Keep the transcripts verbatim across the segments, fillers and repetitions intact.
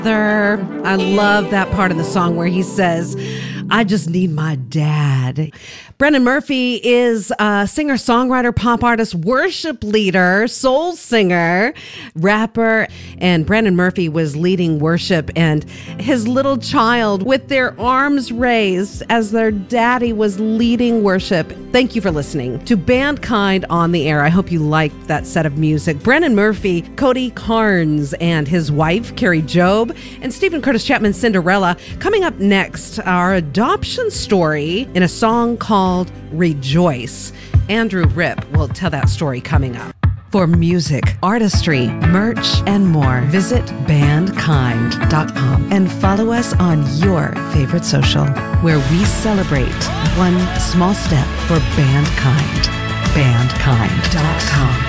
There, I love that part of the song where he says, I just need my dad. Brennan Murphy is a singer, songwriter, pop artist, worship leader, soul singer, rapper. And Brennan Murphy was leading worship, and his little child with their arms raised as their daddy was leading worship. Thank you for listening to Bandkind on the Air. I hope you liked that set of music. Brennan Murphy, Cody Carnes, and his wife, Carrie Job, and Stephen Curtis Chapman's Cinderella. Coming up next, our adoption story in a song called Rejoice. Andrew Ripp will tell that story coming up. For music, artistry, merch, and more, visit bandkind dot com and follow us on your favorite social, where we celebrate one small step for bandkind. bandkind dot com.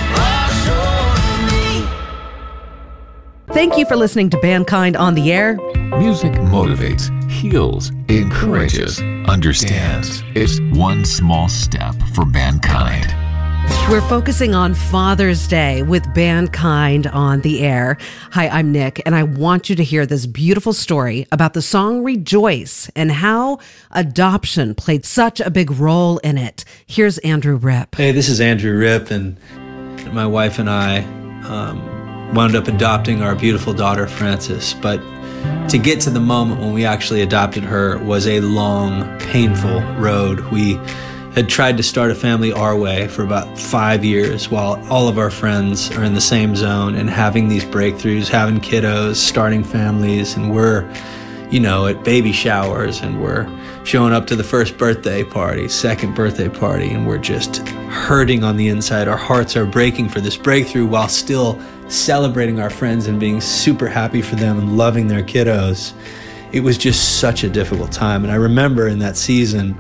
Thank you for listening to Bandkind on the Air. Music motivates, heals, encourages, understands. It's one small step for mankind. We're focusing on Father's Day with Bandkind on the Air. Hi, I'm Nick, and I want you to hear this beautiful story about the song Rejoice and how adoption played such a big role in it. Here's Andrew Ripp. Hey, this is Andrew Ripp, and my wife and I um, wound up adopting our beautiful daughter, Frances. But to get to the moment when we actually adopted her was a long, painful road. We had tried to start a family our way for about five years while all of our friends are in the same zone and having these breakthroughs, having kiddos, starting families, and we're, you know, at baby showers, and we're showing up to the first birthday party, second birthday party, and we're just hurting on the inside. Our hearts are breaking for this breakthrough while still celebrating our friends and being super happy for them and loving their kiddos. It was just such a difficult time. And I remember in that season,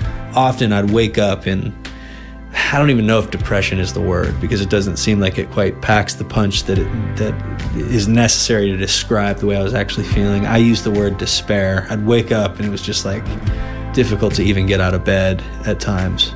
often I'd wake up and I don't even know if depression is the word, because it doesn't seem like it quite packs the punch that it, that is necessary to describe the way I was actually feeling. I used the word despair. I'd wake up and it was just like difficult to even get out of bed at times.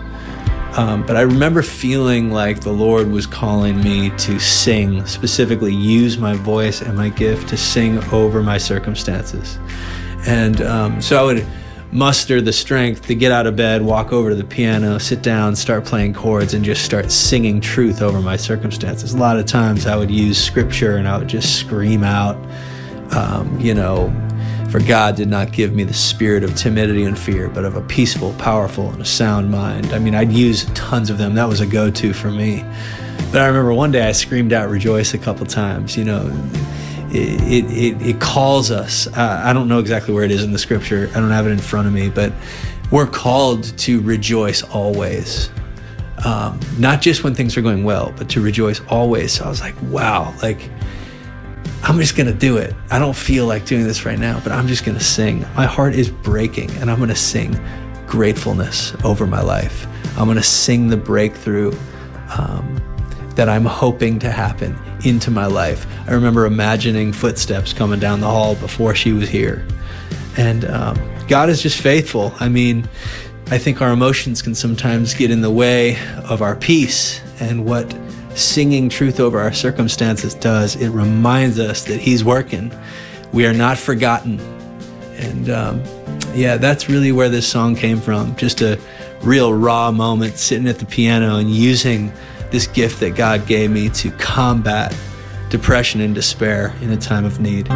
Um, but I remember feeling like the Lord was calling me to sing, specifically use my voice and my gift to sing over my circumstances. And um, so I would muster the strength to get out of bed, walk over to the piano, sit down, start playing chords, and just start singing truth over my circumstances. A lot of times I would use scripture and I would just scream out, um, you know, for God did not give me the spirit of timidity and fear, but of a peaceful, powerful, and a sound mind. I mean, I'd use tons of them. That was a go-to for me. But I remember one day I screamed out rejoice a couple times. You know, it it, it calls us. Uh, I don't know exactly where it is in the scripture. I don't have it in front of me, but we're called to rejoice always. Um, not just when things are going well, but to rejoice always. So I was like, wow, like, I'm just going to do it. I don't feel like doing this right now, but I'm just going to sing. My heart is breaking, and I'm going to sing gratefulness over my life. I'm going to sing the breakthrough um, that I'm hoping to happen into my life. I remember imagining footsteps coming down the hall before she was here. And um, God is just faithful. I mean, I think our emotions can sometimes get in the way of our peace, and what singing truth over our circumstances does, it reminds us that He's working. We are not forgotten. And um, yeah, that's really where this song came from. Just a real raw moment sitting at the piano and using this gift that God gave me to combat depression and despair in a time of need.